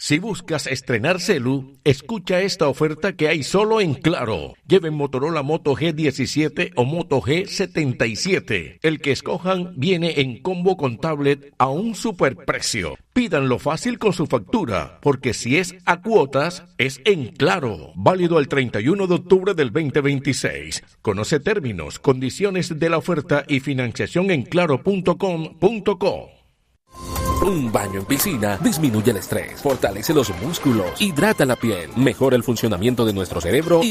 Si buscas estrenar celu, escucha esta oferta que hay solo en Claro. Lleven Motorola Moto G17 o Moto G77. El que escojan viene en combo con tablet a un superprecio. Pídanlo fácil con su factura, porque si es a cuotas, es en Claro. Válido el 31 de octubre del 2026. Conoce términos, condiciones de la oferta y financiación en claro.com.co. Un baño en piscina disminuye el estrés, fortalece los músculos, hidrata la piel, mejora el funcionamiento de nuestro cerebro y